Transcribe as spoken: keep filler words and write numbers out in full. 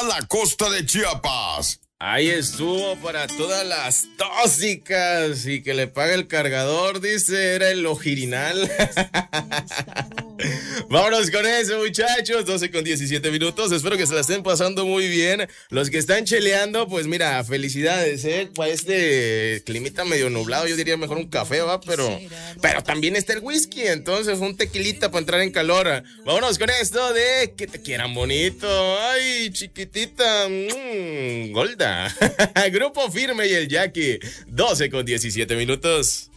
toda la costa de Chiapas. Ahí estuvo para todas las tóxicas y que le pague el cargador, dice, era el ojirinal. Vámonos con eso, muchachos, doce con diecisiete minutos, espero que se la estén pasando muy bien. Los que están cheleando, pues mira, felicidades, eh, para este climita medio nublado, yo diría mejor un café, va, pero, pero también está el whisky, entonces un tequilita para entrar en calor. Vámonos con esto de que te quieran bonito, ay, chiquitita, mmm, Golda. Grupo Firme y el Jackie, doce con diecisiete minutos.